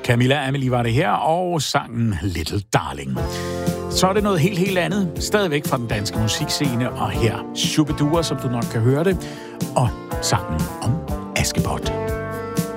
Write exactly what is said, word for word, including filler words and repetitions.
Camilla Amelie var det her, og sangen Little Darling. Så er det noget helt, helt andet. Stadigvæk fra den danske musikscene, og her Shubidua, som du nok kan høre det, og sangen om Askepot.